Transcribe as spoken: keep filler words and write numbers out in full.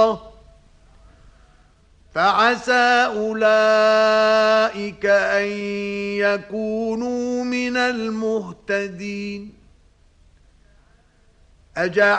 الله فعسى أولئك أن يكونوا من المهتدين. أجعل